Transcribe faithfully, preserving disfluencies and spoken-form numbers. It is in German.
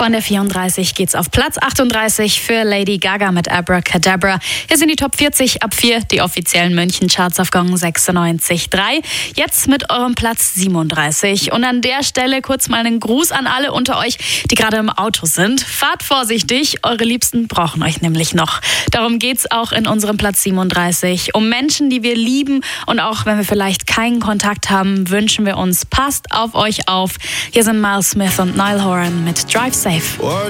Von der vierunddreißig geht's auf Platz achtunddreißig für Lady Gaga mit Abracadabra. Hier sind die Top vierzig ab vier, die offiziellen München-Charts auf Gong sechsundneunzig Komma drei. Jetzt mit eurem Platz siebenunddreißig. Und an der Stelle kurz mal einen Gruß an alle unter euch, die gerade im Auto sind. Fahrt vorsichtig, eure Liebsten brauchen euch nämlich noch. Darum geht's auch in unserem Platz siebenunddreißig. Um Menschen, die wir lieben, und auch wenn wir vielleicht keinen Kontakt haben, wünschen wir uns, passt auf euch auf. Hier sind Miles Smith und Niall Horan mit Drive Safe.